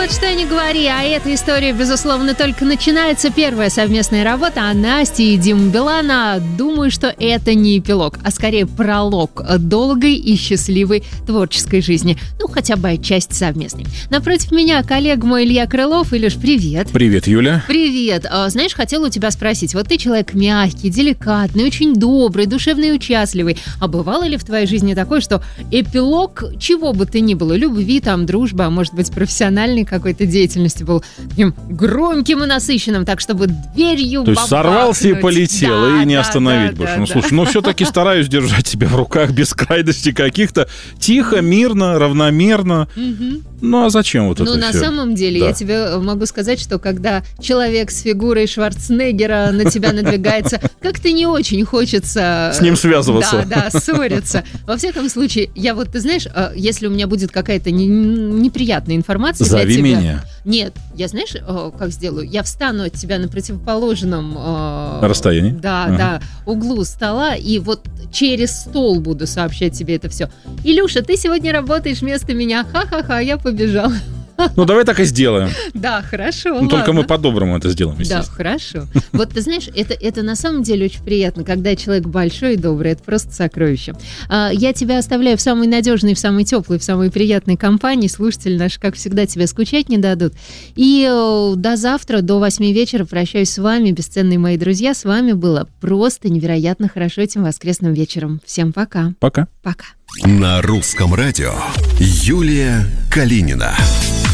Вот что ни говори, а эта история, безусловно, только начинается. Первая совместная работа, а Насти и Димы Билана. Думаю, что это не эпилог, а скорее пролог долгой и счастливой творческой жизни. Ну, хотя бы отчасти совместной. Напротив меня коллега мой Илья Крылов. Илюш, привет. Привет, Юля. Привет. Знаешь, хотела у тебя спросить. Вот ты человек мягкий, деликатный, очень добрый, душевный и участливый. А бывало ли в твоей жизни такое, что эпилог чего бы ты ни было, любви, там, дружбы, а может быть, профессиональной какой-то деятельности был таким громким и насыщенным, так, чтобы дверью то есть сорвался и полетел, да, и не остановить больше. Слушай, все-таки стараюсь держать себя в руках без крайностей каких-то. Тихо, мирно, равномерно. Ну, а зачем вот это все? Ну, на самом деле, я тебе могу сказать, что когда человек с фигурой Шварценеггера на тебя надвигается, как-то не очень хочется... С ним связываться. Да, ссориться. Во всяком случае, я вот, ты знаешь, если у меня будет какая-то неприятная информация для тебя... Зови меня. Нет, я знаешь, как сделаю? Я встану от тебя на противоположном... расстоянии? Да, углу стола, и вот через стол буду сообщать тебе это все. Илюша, ты сегодня работаешь вместо меня. Ха-ха-ха, я побежал. Ну, давай так и сделаем. Да, хорошо, ладно. Только мы по-доброму это сделаем, естественно. Да, хорошо. Вот ты знаешь, это на самом деле очень приятно, когда человек большой и добрый. Это просто сокровище. Я тебя оставляю в самой надежной, в самой теплой, в самой приятной компании. Слушатели наши, как всегда, тебя скучать не дадут. И до завтра, до 8 вечера прощаюсь с вами, бесценные мои друзья. С вами было просто невероятно хорошо этим воскресным вечером. Всем пока. Пока. Пока. На русском радио Юлия Калинина.